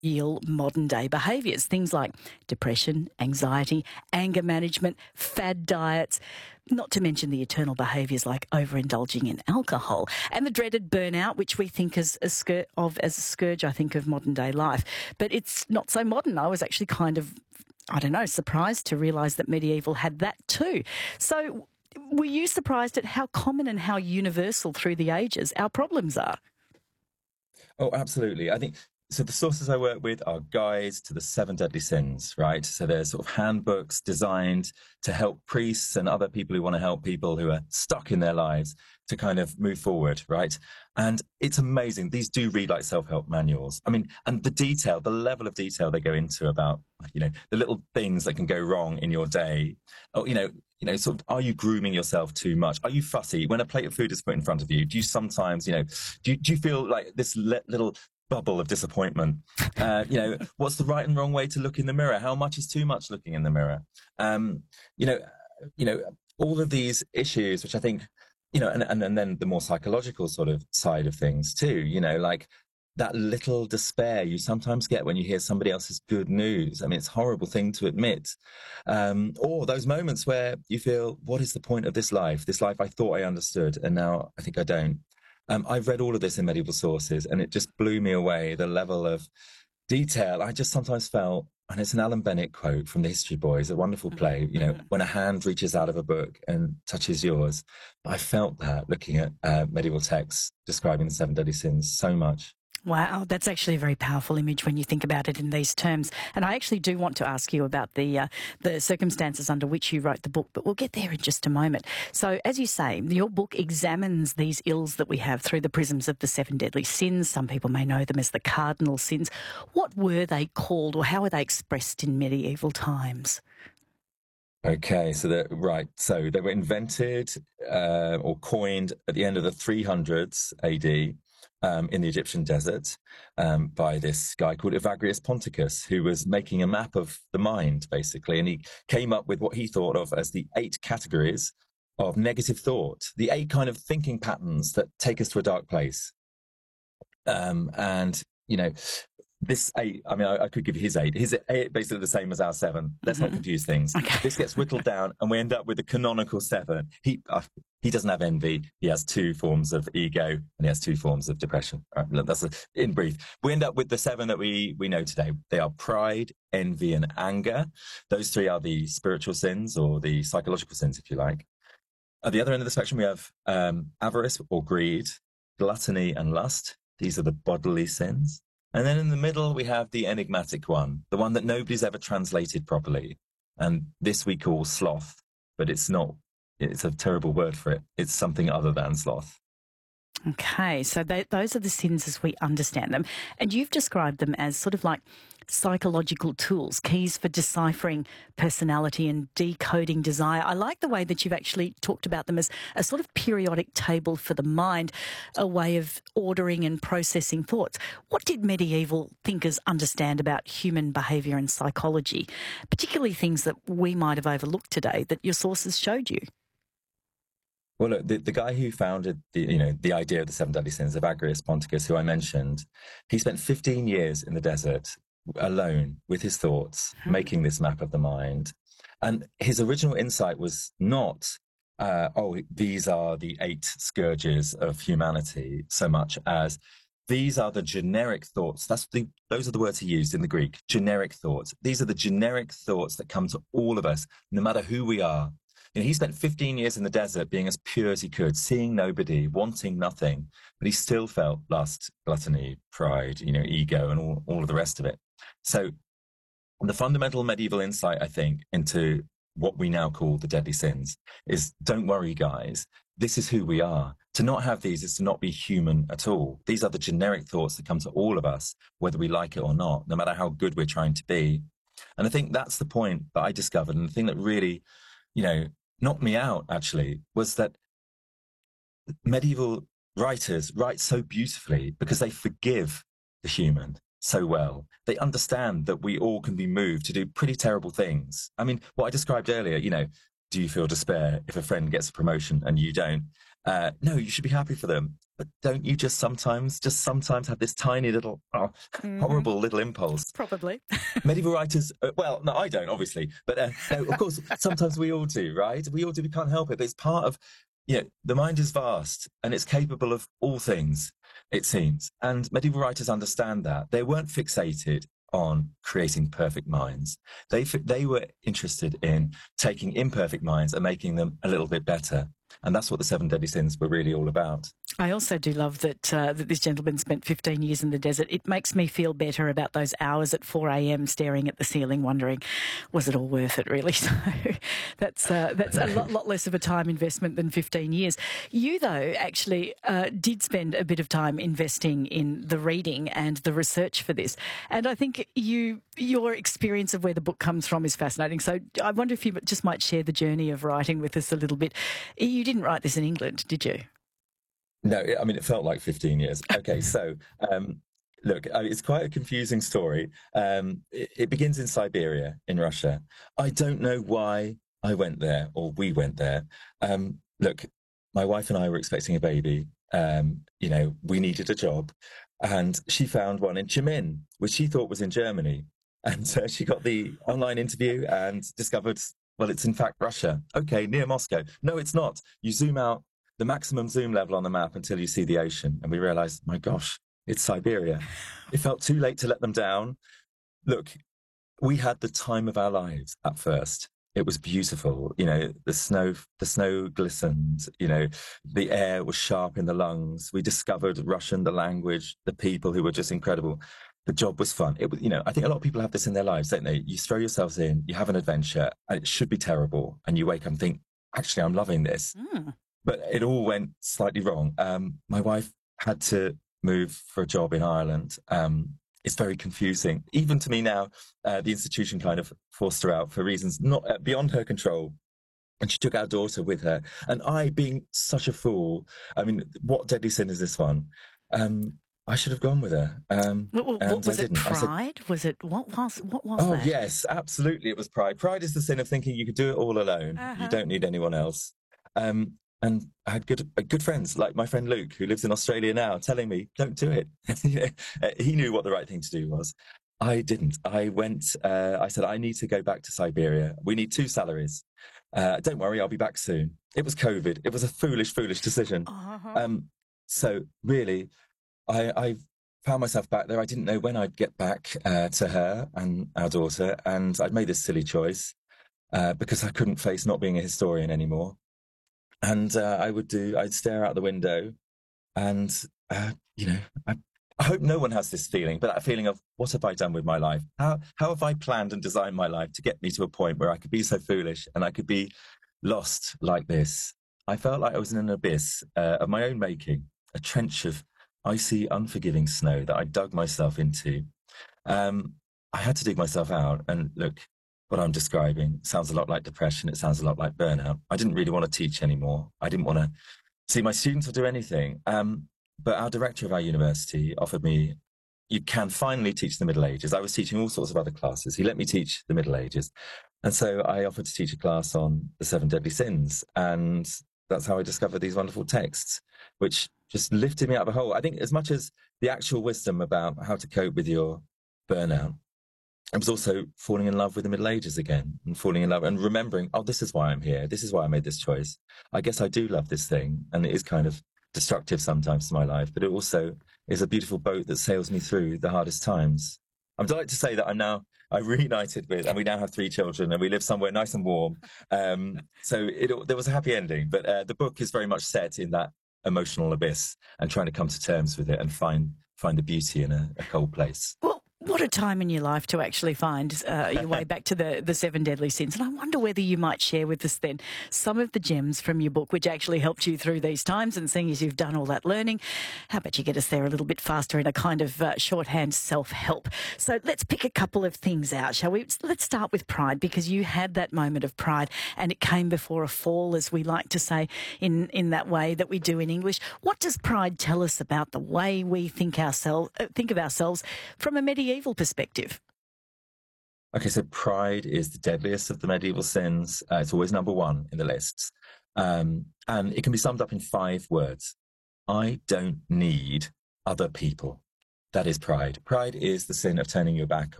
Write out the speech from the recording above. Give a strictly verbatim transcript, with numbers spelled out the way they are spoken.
ill modern day behaviours, things like depression, anxiety, anger management, fad diets, not to mention the eternal behaviours like overindulging in alcohol and the dreaded burnout, which we think as a scur- of as a scourge, I think, of modern day life. But it's not so modern. I was actually kind of, I don't know, surprised to realise that medieval had that too. So were you surprised at how common and how universal through the ages our problems are? Oh, absolutely. I think so. The sources I work with are guides to the seven deadly sins, right? So they're sort of handbooks designed to help priests and other people who want to help people who are stuck in their lives to kind of move forward, right? And it's amazing. These do read like self-help manuals. I mean, and the detail, the level of detail they go into about, you know, the little things that can go wrong in your day. Oh, you know, you know, sort of, are you grooming yourself too much? Are you fussy? When a plate of food is put in front of you, do you sometimes, you know, do you, do you feel like this le- little bubble of disappointment? Uh, you know, what's the right and wrong way to look in the mirror? How much is too much looking in the mirror? Um, you know, you know, all of these issues, which I think, you know, and, and, and then the more psychological sort of side of things too, you know, like that little despair you sometimes get when you hear somebody else's good news. I mean, it's a horrible thing to admit. Um, or those moments where you feel, what is the point of this life? This life I thought I understood, and now I think I don't. Um, I've read all of this in medieval sources, and it just blew me away, the level of detail. I just sometimes felt, and it's an Alan Bennett quote from the History Boys, a wonderful play, you know, when a hand reaches out of a book and touches yours. I felt that looking at uh, medieval texts describing the seven deadly sins so much. Wow, that's actually a very powerful image when you think about it in these terms. And I actually do want to ask you about the uh, the circumstances under which you wrote the book, but we'll get there in just a moment. So, as you say, your book examines these ills that we have through the prisms of the seven deadly sins. Some people may know them as the cardinal sins. What were they called, or how were they expressed in medieval times? Okay, so they're right. So they were invented uh, or coined at the end of the three hundreds A D. Um, in the Egyptian desert um, by this guy called Evagrius Ponticus, who was making a map of the mind, basically. And he came up with what he thought of as the eight categories of negative thought, the eight kind of thinking patterns that take us to a dark place. Um, and, you know, this eight, I mean, I, I could give you his eight. His eight basically the same as our seven. Let's mm-hmm. not confuse things. Okay. This gets whittled down and we end up with the canonical seven. He uh, he doesn't have envy. He has two forms of ego and he has two forms of depression. Right, that's a, in brief. We end up with the seven that we, we know today. They are pride, envy, and anger. Those three are the spiritual sins or the psychological sins, if you like. At the other end of the spectrum, we have um, avarice or greed, gluttony, and lust. These are the bodily sins. And then in the middle, we have the enigmatic one, the one that nobody's ever translated properly. And this we call sloth, but it's not, it's a terrible word for it. It's something other than sloth. Okay, so they, those are the sins as we understand them. And you've described them as sort of like psychological tools, keys for deciphering personality and decoding desire. I like the way that you've actually talked about them as a sort of periodic table for the mind, a way of ordering and processing thoughts. What did medieval thinkers understand about human behaviour and psychology, particularly things that we might have overlooked today that your sources showed you? Well, look, the, the guy who founded the, you know, the idea of the seven deadly sins, Evagrius Ponticus, who I mentioned, he spent fifteen years in the desert alone with his thoughts, hmm. making this map of the mind. And his original insight was not, uh, oh, these are the eight scourges of humanity, so much as these are the generic thoughts. That's the, those are the words he used in the Greek, generic thoughts. These are the generic thoughts that come to all of us, no matter who we are. You know, he spent fifteen years in the desert being as pure as he could, seeing nobody, wanting nothing, but he still felt lust, gluttony, pride, you know, ego, and all, all of the rest of it. So the fundamental medieval insight, I think, into what we now call the deadly sins is, don't worry, guys. This is who we are. To not have these is to not be human at all. These are the generic thoughts that come to all of us, whether we like it or not, no matter how good we're trying to be. And I think that's the point that I discovered. And the thing that really, you know, knocked me out, actually, was that medieval writers write so beautifully because they forgive the human so well. They understand that we all can be moved to do pretty terrible things. I mean, what I described earlier, you know, do you feel despair if a friend gets a promotion and you don't? Uh, no, you should be happy for them. but don't you just sometimes, just sometimes have this tiny little, oh, mm-hmm. horrible little impulse? Probably. Medieval writers, uh, well, no, I don't, obviously, but uh, no, of course, sometimes we all do, right? We all do, we can't help it, but it's part of, you know, the mind is vast and it's capable of all things, it seems. And medieval writers understand that. They weren't fixated on creating perfect minds. They they were interested in taking imperfect minds and making them a little bit better. And that's what the Seven Deadly Sins were really all about. I also do love that uh, that this gentleman spent fifteen years in the desert. It makes me feel better about those hours at four a.m. staring at the ceiling, wondering, was it all worth it, really? So that's uh, that's a lot, lot less of a time investment than fifteen years. You, though, actually uh, did spend a bit of time investing in the reading and the research for this. And I think you your experience of where the book comes from is fascinating. So I wonder if you just might share the journey of writing with us a little bit. You didn't write this in England, did you? No, I mean, it felt like fifteen years. Okay, so um, look, it's quite a confusing story. Um, it, it begins in Siberia, in Russia. I don't know why I went there or we went there. Um, look, my wife and I were expecting a baby. Um, you know, we needed a job. And she found one in Chemin, which she thought was in Germany. And uh, she got the online interview and discovered, well, it's in fact Russia. Okay, near Moscow. No, it's not. You zoom out the maximum zoom level on the map until you see the ocean. And we realized, my gosh, it's Siberia. It felt too late to let them down. Look, we had the time of our lives at first. It was beautiful. You know, the snow, the snow glistened, you know, the air was sharp in the lungs. We discovered Russian, the language, the people who were just incredible. The job was fun. It was, you know, I think a lot of people have this in their lives, don't they? You throw yourselves in, you have an adventure, and it should be terrible. And you wake up and think, actually, I'm loving this. Mm. But it all went slightly wrong. Um, my wife had to move for a job in Ireland. Um, it's very confusing. Even to me now, uh, the institution kind of forced her out for reasons not uh, beyond her control. And she took our daughter with her. And I, being such a fool, I mean, what deadly sin is this one? Um, I should have gone with her. Um, what, what, was it pride? Said, was it, what was, what was oh, that? Oh, yes, absolutely. It was pride. Pride is the sin of thinking you could do it all alone. Uh-huh. You don't need anyone else. Um, And I had good good friends, like my friend Luke, who lives in Australia now, telling me, don't do it. He knew what the right thing to do was. I didn't. I went, uh, I said, I need to go back to Siberia. We need two salaries. Uh, don't worry, I'll be back soon. It was COVID. It was a foolish, foolish decision. Uh-huh. Um, so really, I, I found myself back there. I didn't know when I'd get back uh, to her and our daughter. And I'd made this silly choice uh, because I couldn't face not being a historian anymore. And uh, I would do, I'd stare out the window and, uh, you know, I, I hope no one has this feeling, but that feeling of what have I done with my life? How, how have I planned and designed my life to get me to a point where I could be so foolish and I could be lost like this? I felt like I was in an abyss uh, of my own making, a trench of icy, unforgiving snow that I dug myself into. Um, I had to dig myself out. And look, what I'm describing sounds a lot like depression. It sounds a lot like burnout. I didn't really want to teach anymore. I didn't want to see my students or do anything. Um, but our director of our university offered me, you can finally teach the Middle Ages. I was teaching all sorts of other classes. He let me teach the Middle Ages. And so I offered to teach a class on the Seven Deadly Sins. And that's how I discovered these wonderful texts, which just lifted me out of a hole. I think as much as the actual wisdom about how to cope with your burnout, I was also falling in love with the Middle Ages again and falling in love and remembering, oh, this is why I'm here. This is why I made this choice. I guess I do love this thing. And it is kind of destructive sometimes to my life, but it also is a beautiful boat that sails me through the hardest times. I'm delighted to say that I'm now, I'm reunited with, and we now have three children and we live somewhere nice and warm. Um, so it, there was a happy ending, but uh, the book is very much set in that emotional abyss and trying to come to terms with it and find, find the beauty in a, a cold place. Well, what a time in your life to actually find uh, your way back to the, the seven deadly sins. And I wonder whether you might share with us then some of the gems from your book which actually helped you through these times. And seeing as you've done all that learning, how about you get us there a little bit faster in a kind of uh, shorthand self-help. So let's pick a couple of things out, shall we? Let's start with pride, because you had that moment of pride and it came before a fall, as we like to say in, in that way that we do in English. What does pride tell us about the way we think, ourselves, uh, think of ourselves from a medieval Medieval perspective? Okay, so pride is the deadliest of the medieval sins. Uh, it's always number one in the lists. Um, and it can be summed up in five words. I don't need other people. That is pride. Pride is the sin of turning your back